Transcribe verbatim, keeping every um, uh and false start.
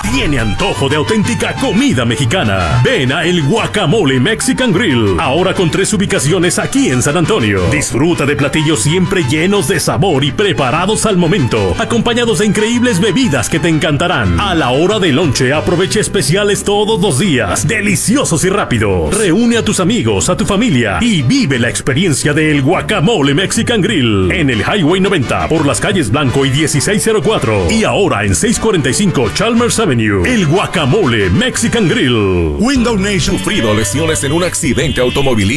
tiene antojo de auténtica comida mexicana. Ven a El Guacamole Mexican Grill, ahora con tres ubicaciones aquí en San Antonio. Disfruta de platillos siempre llenos de sabor y preparados al momento, acompañados de increíbles bebidas que te encantarán. A la hora del lonche, aprovecha especiales todos los días, deliciosos y rápidos. Reúne a tus amigos, a tu familia y vive la experiencia del Guacamole Mexican Grill en el Highway noventa por las calles Blanco y dieciséis cero cuatro y ahora en seiscientos cuarenta y cinco Chalmers Avenue. El Guacamole Mexican Grill. Window Nation. Sufrido lesiones en un accidente automovilístico.